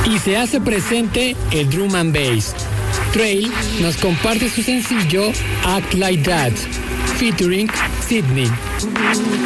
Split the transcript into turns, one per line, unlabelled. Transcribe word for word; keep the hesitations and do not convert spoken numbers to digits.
Y se hace presente el drum and bass. Trail nos comparte su sencillo Act Like That, featuring Sydney.